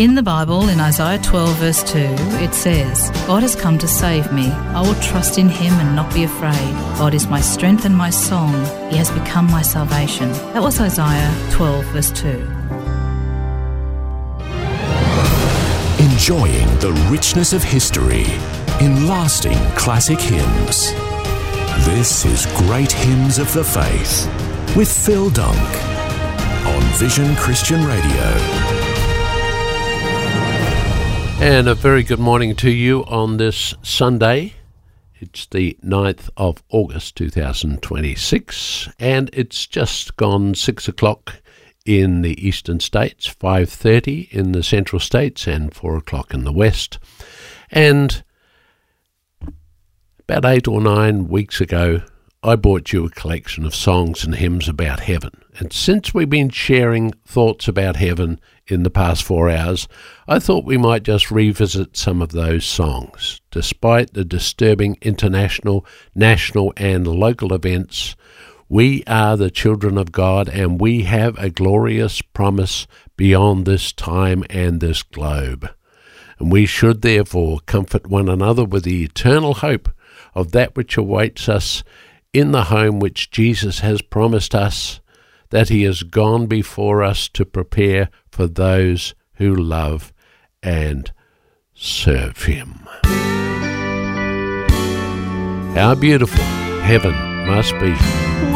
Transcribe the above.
In the Bible, in Isaiah 12 verse 2, it says, God has come to save me. I will trust in him and not be afraid. God is my strength and my song. He has become my salvation. That was Isaiah 12 verse 2. Enjoying the richness of history in lasting classic hymns. This is Great Hymns of the Faith with Phil Dunk on Vision Christian Radio. And a very good morning to you on this Sunday. It's the 9th of August 2026, and it's just gone 6 o'clock in the eastern states, 5:30 in the central states, and 4 o'clock in the west. And about 8 or 9 weeks ago, I brought you a collection of songs and hymns about heaven. And since we've been sharing thoughts about heaven in the past 4 hours, I thought we might just revisit some of those songs. Despite the disturbing international, national and local events, we are the children of God, and we have a glorious promise beyond this time and this globe. And we should therefore comfort one another with the eternal hope of that which awaits us in the home which Jesus has promised us, that he has gone before us to prepare for those who love and serve him. How beautiful heaven must be.